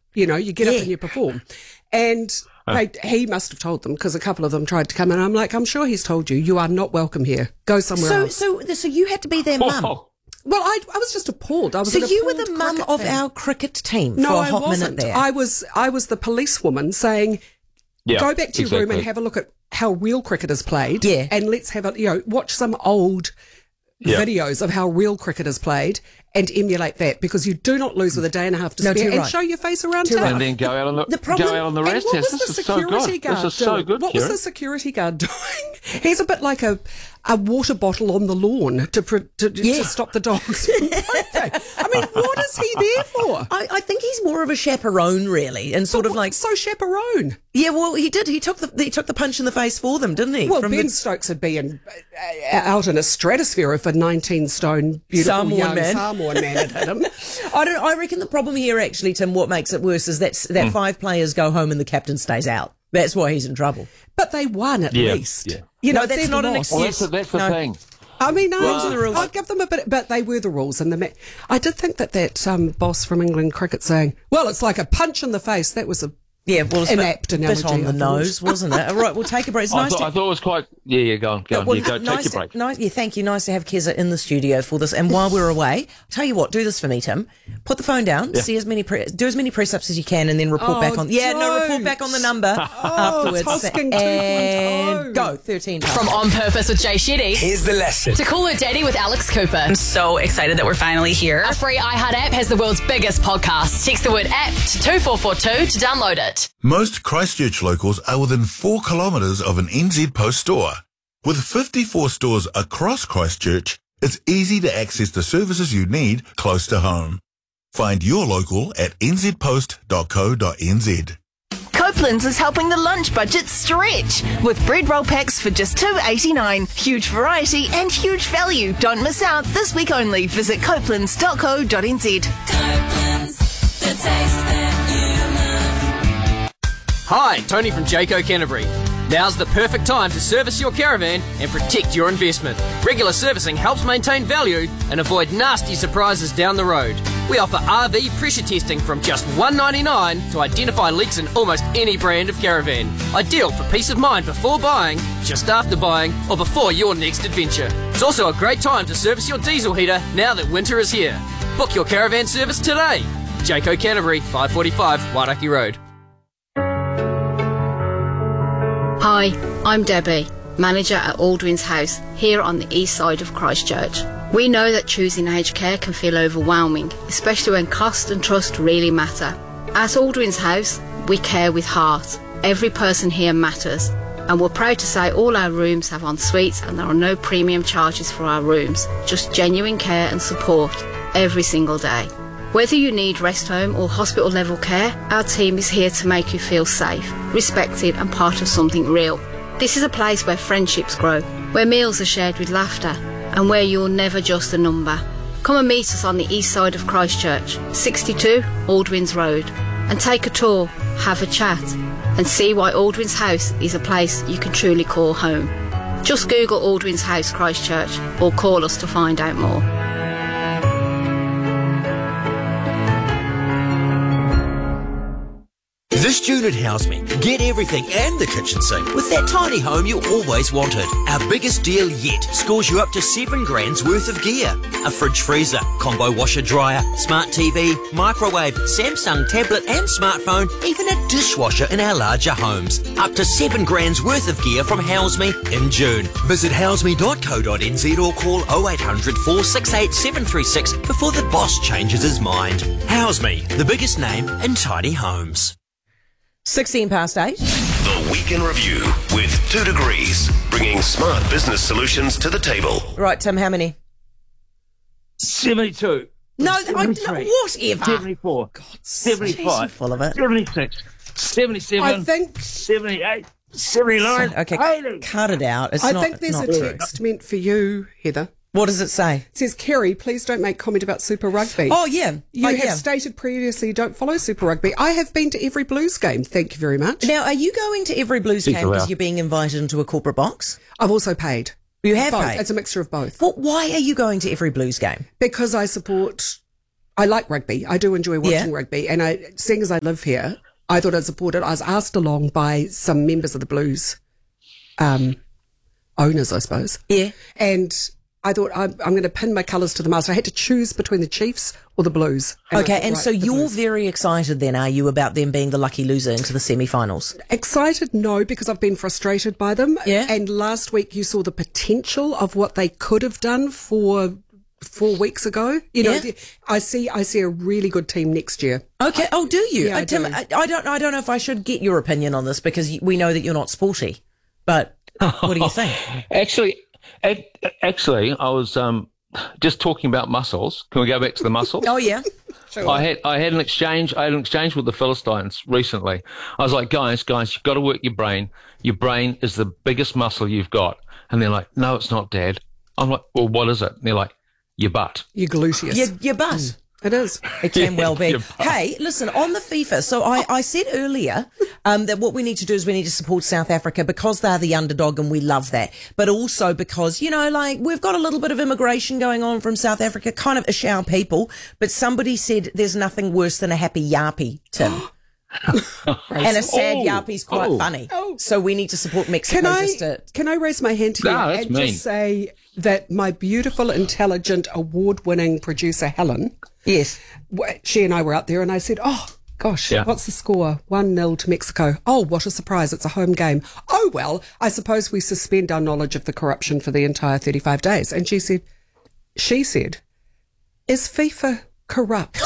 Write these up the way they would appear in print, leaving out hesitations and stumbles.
You know, you get up and you perform. And he must have told them, because a couple of them tried to come in. I'm like, I'm sure he's told you, you are not welcome here. Go somewhere else. So you had to be their mum. Well, I was just appalled. So you were the mum of our cricket team for a hot minute there. I was the policewoman saying, go back to your room and have a look at how real cricket is played. Yeah. And let's have watch some old videos of how real cricket is played and emulate that, because you do not lose with a day and a half to spare, and show your face around town. And then go out on the rest test. This is so good. This is so good, What was the security guard doing? He's a bit like a water bottle on the lawn to stop the dogs from pooping. I mean, what is he there for? I think he's more of a chaperone, really, and sort of like so chaperone. Yeah, well, he did. He took the punch in the face for them, didn't he? Well, Ben Stokes would be out in a stratosphere if a 19-stone beautiful Samoan man had hit him. I reckon the problem here, actually, Tim, what makes it worse is that 5 players go home and the captain stays out. That's why he's in trouble. But they won at least. Yeah. You know, that's not an excuse. Well, that's the thing. I mean, rules are the rules. I'd give them a bit, but they were the rules. And I did think that boss from England Cricket saying, well, it's like a punch in the face. That was inapt analogy. Bit on the nose, wasn't it? All right, we'll take a break. It's I thought it was quite... Yeah, go on. Take your break. Thank you. Nice to have Keza in the studio for this. And while we're away, tell you what, do this for me, Tim. Put the phone down, do as many press-ups as you can, and then report back on... report back on the number afterwards. Tosking 2.0. And go, 13. From On Purpose with Jay Shetty. Here's the lesson. To Call Her Daddy with Alex Cooper. I'm so excited that we're finally here. A free iHeart app has the world's biggest podcast. Text the word app to 2442 to download it. Most Christchurch locals are within 4 kilometres of an NZ Post store. With 54 stores across Christchurch, it's easy to access the services you need close to home. Find your local at nzpost.co.nz. Copeland's is helping the lunch budget stretch with bread roll packs for just $2.89. Huge variety and huge value. Don't miss out this week only. Visit copelands.co.nz. Copeland's, the taste that you love. Hi, Tony from Jayco Canterbury. Now's the perfect time to service your caravan and protect your investment. Regular servicing helps maintain value and avoid nasty surprises down the road. We offer RV pressure testing from just $1.99 to identify leaks in almost any brand of caravan. Ideal for peace of mind before buying, just after buying, or before your next adventure. It's also a great time to service your diesel heater now that winter is here. Book your caravan service today. Jayco Canterbury, 545 Wairaki Road. Hi, I'm Debbie, manager at Aldwin's House, here on the east side of Christchurch. We know that choosing aged care can feel overwhelming, especially when cost and trust really matter. At Aldwin's House, we care with heart. Every person here matters, and we're proud to say all our rooms have en suites and there are no premium charges for our rooms, just genuine care and support every single day. Whether you need rest home or hospital level care, our team is here to make you feel safe, respected and part of something real. This is a place where friendships grow, where meals are shared with laughter and where you're never just a number. Come and meet us on the east side of Christchurch, 62 Aldwins Road, and take a tour, have a chat and see why Aldwin's House is a place you can truly call home. Just Google Aldwin's House Christchurch or call us to find out more. This June at Houseme, get everything and the kitchen sink with that tiny home you always wanted. Our biggest deal yet scores you up to $7,000 worth of gear. A fridge freezer, combo washer dryer, smart TV, microwave, Samsung tablet and smartphone, even a dishwasher in our larger homes. Up to $7,000 worth of gear from Houseme in June. Visit houseme.co.nz or call 0800 468 736 before the boss changes his mind. Houseme, the biggest name in tiny homes. 16 past 8. The Week in Review with 2 Degrees, bringing smart business solutions to the table. Right, Tim, how many? 72. No, whatever. 74. God, 75. Geez, full of it. 76. 77. I think 78. 79. Okay, 80. cut it out. I think there's a text meant for you, Heather. What does it say? It says, Kerry, please don't make comment about Super Rugby. Oh, yeah. You have stated previously you don't follow Super Rugby. I have been to every Blues game. Thank you very much. Now, are you going to every Blues game because you're being invited into a corporate box? I've also paid. You have both. paid? It's a mixture of both. Well, why are you going to every Blues game? Because I support I like rugby. I do enjoy watching rugby. And seeing as I live here, I thought I'd support it. I was asked along by some members of the Blues owners, I suppose. Yeah. And I thought I'm going to pin my colours to the mast. I had to choose between the Chiefs or the Blues. And so you're very excited then, are you, about them being the lucky loser into the semi-finals? Excited, no, because I've been frustrated by them. Yeah. And last week you saw the potential of what they could have done 4 weeks ago. You know, I see a really good team next year. Okay. Oh, do you? Yeah, Tim, I don't know if I should get your opinion on this because we know that you're not sporty. But what do you think? Actually, I was just talking about muscles. Can we go back to the muscles? Oh yeah. Sure. I had an exchange. I had an exchange with the Philistines recently. I was like, guys, you've got to work your brain. Your brain is the biggest muscle you've got. And they're like, no, it's not, Dad. I'm like, well, what is it? And they're like, your butt. Your gluteus. Your butt. It is. It can well be. Hey, listen, on the FIFA, so I said earlier that what we need to do is we need to support South Africa because they're the underdog and we love that. But also because, you know, like we've got a little bit of immigration going on from South Africa, kind of a shower people. But somebody said there's nothing worse than a happy yappy, Tim. And a sad yappy's quite funny. So we need to support Mexico. Can I raise my hand to you and just say that my beautiful, intelligent, award-winning producer, Helen, yes, she and I were out there and I said, oh, gosh, what's the score? 1-0 to Mexico. Oh, what a surprise. It's a home game. Oh, well, I suppose we suspend our knowledge of the corruption for the entire 35 days. And she said, is this corrupt?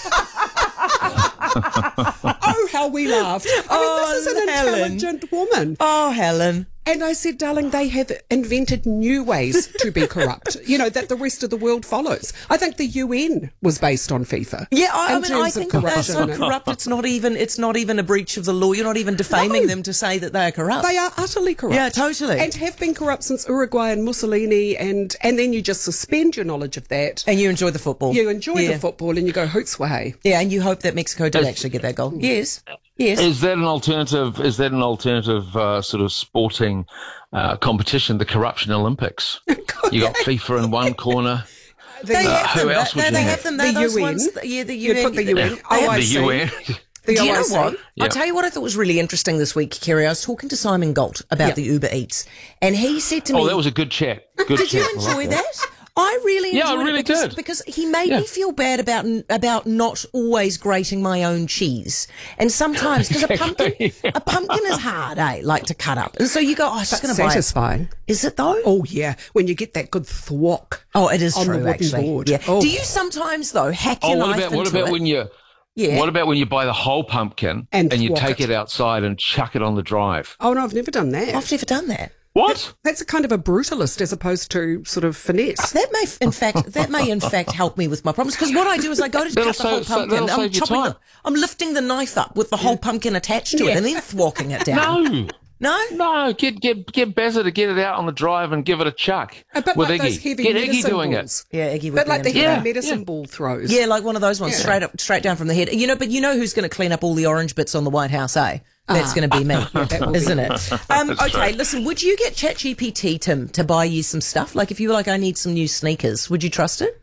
Oh, how we laughed. I mean, this is an intelligent woman. Oh, Helen. And I said, darling, they have invented new ways to be corrupt, you know, that the rest of the world follows. I think the UN was based on FIFA. Yeah, I think they're so corrupt, it's not even a breach of the law. You're not even defaming them to say that they are corrupt. They are utterly corrupt. Yeah, totally. And have been corrupt since Uruguay and Mussolini, and then you just suspend your knowledge of that. And you enjoy the football. You enjoy the football and you go, hoots way. Yeah, and you hope that Mexico did actually get that goal. Yes. Yes. Is that an alternative? Sort of sporting competition? The Corruption Olympics. You got FIFA in one corner. They have them. They have them. They're those ones. The UN. You put the UN. The UN. Do you know what? I'll tell you what I thought was really interesting this week, Kerry. I was talking to Simon Galt about the Uber Eats, and he said to me, "Oh, that was a good chat. Did you enjoy that?" I really enjoyed it because he made me feel bad about not always grating my own cheese. And sometimes, because a pumpkin is hard, like to cut up. And so you go, oh, I'm just going to buy it. Satisfying. Is it though? Oh, yeah. When you get that good thwack. Oh, it is on true, the wooden actually. board. Yeah. Oh. Do you sometimes, though, hack your knife into it? What about when you... Yeah. What about when you buy the whole pumpkin and you take it outside and chuck it on the drive? Oh, no, I've never done that. I've never done that. What? That's a kind of a brutalist as opposed to sort of finesse. That may in fact help me with my problems because what I do is I go to cut the whole pumpkin. I'm lifting the knife up with the whole pumpkin attached to it and then thwacking it down. No. Get Bazza to get it out on the drive and give it a chuck. But with like Iggy. those heavy get medicine Iggy doing balls. it. Yeah, Iggy would. But like the heavy Yeah. medicine ball throws. Yeah, like one of those ones straight down from the head. But you know who's going to clean up all the orange bits on the White House, eh? That's going to be me, isn't it? Okay, listen, would you get ChatGPT, Tim, to buy you some stuff? Like if you were like, I need some new sneakers, would you trust it?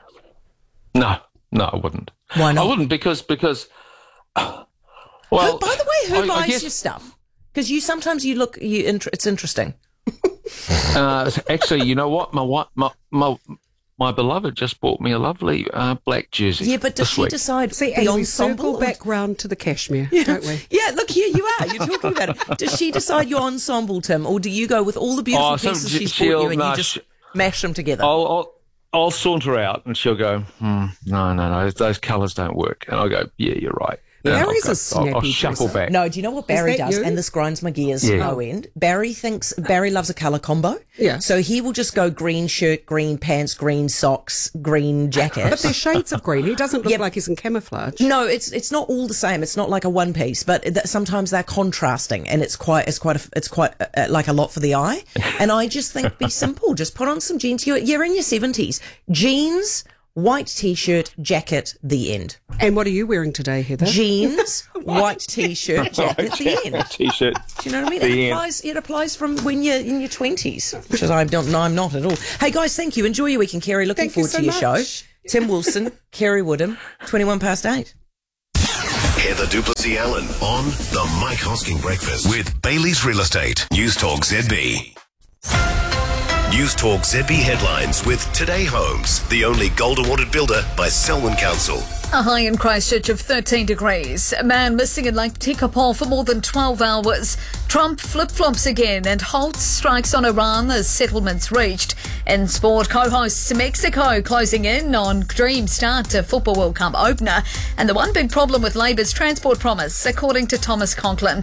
No, I wouldn't. Why not? I wouldn't because well, by the way, who buys guess, your stuff? Because sometimes it's interesting. Actually, you know what? My beloved just bought me a lovely black jersey. Yeah, but does she decide the and ensemble? we circle back round to the cashmere, don't we? Yeah, look, here you are. You're talking about it. Does she decide your ensemble, Tim, or do you go with all the beautiful pieces she's bought you and you just mash them together? I'll saunter out and she'll go, no, those colours don't work. And I'll go, yeah, you're right. Barry's a snappy I'll shuffle back. No, do you know what Barry does? You? And this grinds my gears no end. Barry loves a colour combo. Yeah. So he will just go green shirt, green pants, green socks, green jacket. But they're shades of green. He doesn't look like he's in camouflage. No, it's not all the same. It's not like a one piece, but sometimes they're contrasting, and it's quite like a lot for the eye. And I just think be simple. Just put on some jeans. You're in your 70s. Jeans. White T-shirt, jacket, the end. And what are you wearing today, Heather? Jeans, white T-shirt, jacket, the end. T-shirt. Do you know what I mean? It applies from when you're in your 20s, which is I'm not at all. Hey guys, thank you. Enjoy your weekend, Kerry. Looking forward to your show. Tim Wilson, Kerry Woodham, 21 past 8. Heather Duplessis Allen on the Mike Hosking Breakfast with Bailey's Real Estate. News Talk ZB. News Talk ZB headlines with Today Homes, the only gold awarded builder by Selwyn Council. A high in Christchurch of 13 degrees. A man missing in Lake Tekapo for more than 12 hours. Trump flip-flops again and halts strikes on Iran as settlements reached. In sport, co-hosts Mexico closing in on dream start to Football World Cup opener. And the one big problem with Labour's transport promise, according to Thomas Conklin.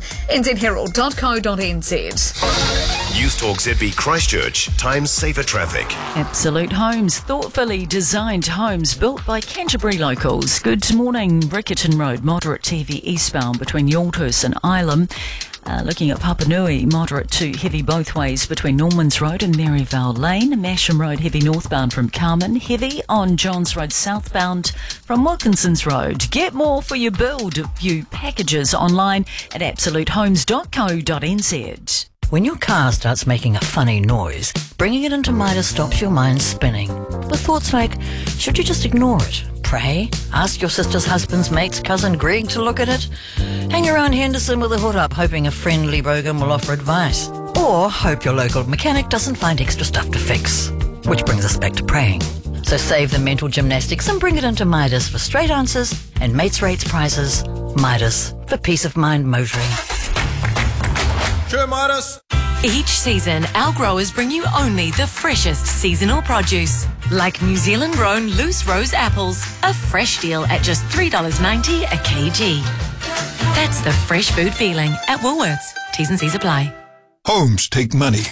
nzherald.co.nz. News Talk ZB Christchurch, times safer traffic. Absolute Homes, thoughtfully designed homes built by Canterbury locals. Good morning. Riccarton Road, moderate TV eastbound between Yaldhurst and Ilam. Looking at Papanui, moderate to heavy both ways between Normans Road and Maryvale Lane. Masham Road, heavy northbound from Carmen. Heavy on Johns Road southbound from Wilkinson's Road. Get more for your build. View packages online at absolutehomes.co.nz. When your car starts making a funny noise, bringing it into Midas stops your mind spinning. With thoughts like, should you just ignore it? Pray? Ask your sister's husband's mate's cousin Greg to look at it? Hang around Henderson with a hood up hoping a friendly bogan will offer advice? Or hope your local mechanic doesn't find extra stuff to fix? Which brings us back to praying. So save the mental gymnastics and bring it into Midas for straight answers and mates rates prices. Midas, for peace of mind motoring. Sure, Midas. Each season, our growers bring you only the freshest seasonal produce. Like New Zealand grown loose rose apples, a fresh deal at just $3.90 a kg. That's the fresh food feeling at Woolworths. T's and C's apply. Homes take money.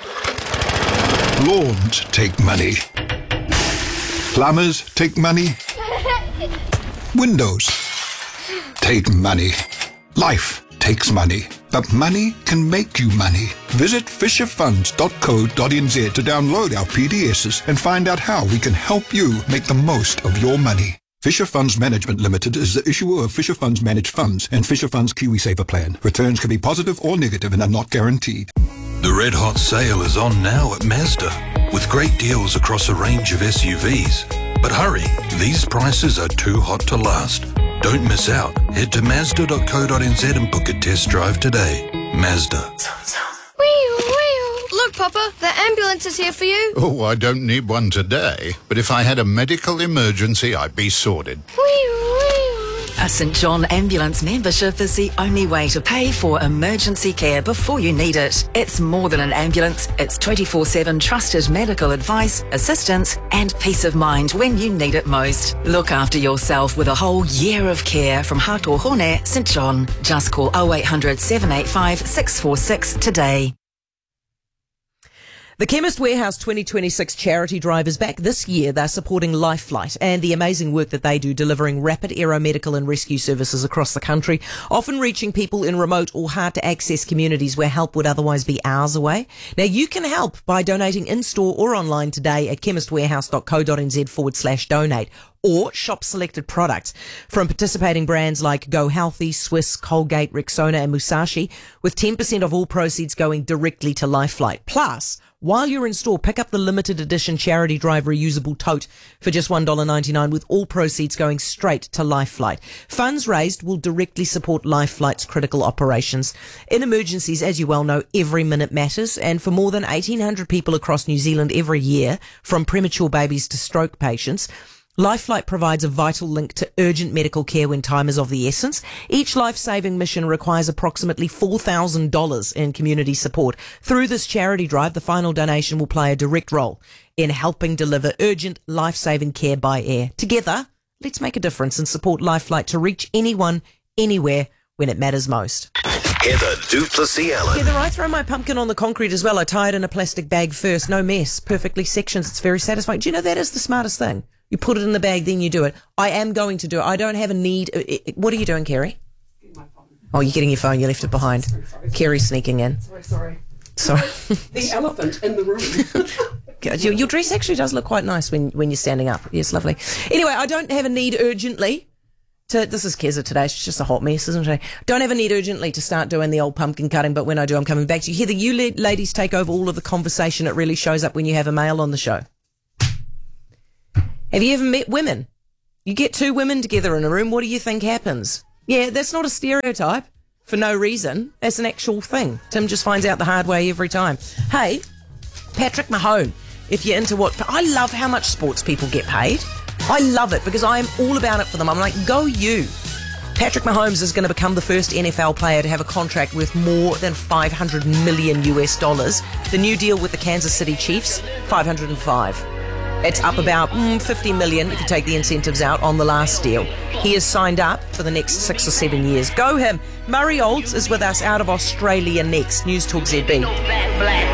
Lawns take money. Plumbers take money. Windows take money. Life takes money. But money can make you money. Visit fisherfunds.co.nz to download our PDSs and find out how we can help you make the most of your money. Fisher Funds Management Limited is the issuer of Fisher Funds Managed Funds and Fisher Funds KiwiSaver Plan. Returns can be positive or negative and are not guaranteed. The Red Hot Sale is on now at Mazda, with great deals across a range of SUVs. But hurry, these prices are too hot to last. Don't miss out. Head to Mazda.co.nz and book a test drive today. Mazda. Look, Papa, the ambulance is here for you. Oh, I don't need one today, but if I had a medical emergency, I'd be sorted. A St John Ambulance membership is the only way to pay for emergency care before you need it. It's more than an ambulance. It's 24/7 trusted medical advice, assistance and peace of mind when you need it most. Look after yourself with a whole year of care from Hatohone St John. Just call 0800 785 646 today. The Chemist Warehouse 2026 charity drive is back this year. They're supporting LifeFlight and the amazing work that they do delivering rapid aeromedical and rescue services across the country, often reaching people in remote or hard to access communities where help would otherwise be hours away. Now you can help by donating in-store or online today at chemistwarehouse.co.nz/donate. Or shop selected products from participating brands like Go Healthy, Swiss, Colgate, Rexona and Musashi, with 10% of all proceeds going directly to LifeFlight. Plus, while you're in store, pick up the limited edition charity drive reusable tote for just $1.99, with all proceeds going straight to LifeFlight. Funds raised will directly support LifeFlight's critical operations. In emergencies, as you well know, every minute matters, and for more than 1,800 people across New Zealand every year, from premature babies to stroke patients, LifeFlight provides a vital link to urgent medical care when time is of the essence. Each life-saving mission requires approximately $4,000 in community support. Through this charity drive, the final donation will play a direct role in helping deliver urgent life-saving care by air. Together, let's make a difference and support LifeFlight to reach anyone, anywhere, when it matters most. Heather Duplessis Allen. Heather, I throw my pumpkin on the concrete as well. I tie it in a plastic bag first. No mess. Perfectly sectioned. It's very satisfying. Do you know that is the smartest thing? You put it in the bag, then you do it. I am going to do it. I don't have a need. What are you doing, Kerry? Oh, you're getting your phone. You left it behind. Kerry's sneaking in. Sorry. The elephant in the room. Your dress actually does look quite nice when you're standing up. Yes, lovely. Anyway, I don't have a need urgently to... This is Keza today. She's just a hot mess, isn't she? Don't have a need urgently to start doing the old pumpkin cutting, but when I do, I'm coming back to you. Heather, you ladies take over all of the conversation. It really shows up when you have a male on the show. Have you ever met women? You get two women together in a room, what do you think happens? Yeah, that's not a stereotype for no reason. That's an actual thing. Tim just finds out the hard way every time. Hey, Patrick Mahone, if you're into what... I love how much sports people get paid. I love it because I am all about it for them. I'm like, go you. Patrick Mahomes is going to become the first NFL player to have a contract worth more than $500 million US. The new deal with the Kansas City Chiefs, $505. It's up about 50 million if you take the incentives out on the last deal. He is signed up for the next 6 or 7 years. Go him. Murray Olds is with us out of Australia next. News Talk ZB.